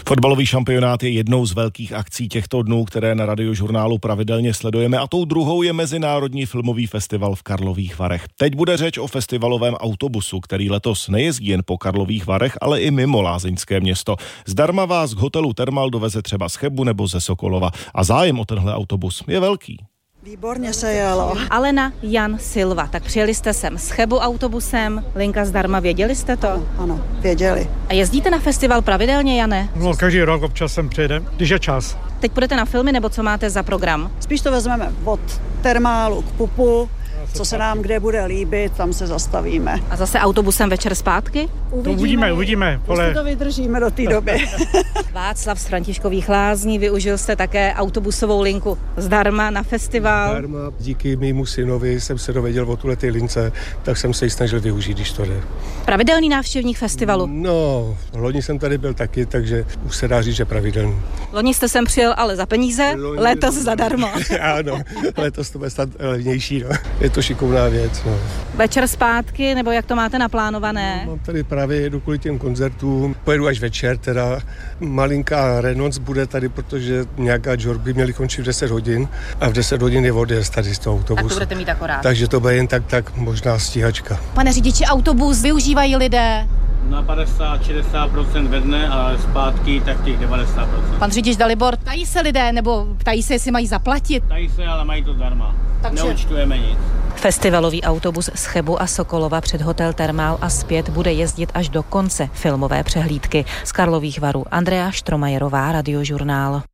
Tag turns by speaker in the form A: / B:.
A: Fotbalový šampionát je jednou z velkých akcí těchto dnů, které na Radiožurnálu pravidelně sledujeme, a tou druhou je Mezinárodní filmový festival v Karlových Varech. Teď bude řeč o festivalovém autobusu, který letos nejezdí jen po Karlových Varech, ale i mimo lázeňské město. Zdarma vás k hotelu Thermal doveze třeba z Chebu nebo ze Sokolova a zájem o tenhle autobus je velký.
B: Výborně se jelo.
C: Alena, Jan, Silva. Tak přijeli jste sem z Chebu autobusem, linka zdarma, věděli jste to?
B: Ano, věděli.
C: A jezdíte na festival pravidelně, Jane?
D: No, každý rok občas sem přijedem, když je čas.
C: Teď půjdete na filmy, nebo co máte za program?
B: Spíš to vezmeme od Thermalu k Pupu, co se nám kde bude líbit, tam se zastavíme.
C: A zase autobusem večer zpátky?
D: Uvidíme.
B: Jestli to vydržíme do té doby.
C: Václav z Františkových Lázní, využil jste také autobusovou linku zdarma na festival.
E: Zdarma, díky mému synovi jsem se dověděl o tuhleté lince, tak jsem se ji snažil využít, když to jde.
C: Pravidelný návštěvník festivalu?
E: No, loni jsem tady byl taky, takže už se dá říct, že pravidelný.
C: Loni jste sem přijel ale za peníze, letos zadarmo.
E: Ano, letos to bude snad levnější, no. Je to šikovná věc, no.
C: Večer zpátky, nebo jak to máte naplánované?
E: Mám tady právě jedu kvůli těm koncertům, pojedu až večer, teda malinká renoc bude tady, protože nějaká job by měly končit v 10 hodin a v 10 hodin je odjezd tady z toho autobusu.
C: Tak to budete mít akorát.
E: Takže to bude jen tak možná stíhačka.
C: Pane řidiči, autobus využívají lidé?
F: Na 50-60% ve dne a zpátky tak těch 90%.
C: Pan řidič Dalibor, ptají se lidé, nebo ptají se, jestli mají zaplatit?
F: Ptají se, ale mají to zdarma. Neúčtujeme nic.
C: Festivalový autobus z Chebu a Sokolova před hotel Thermal a zpět bude jezdit až do konce filmové přehlídky. Z Karlových Varů Andrea Štromajerová, Radiožurnál.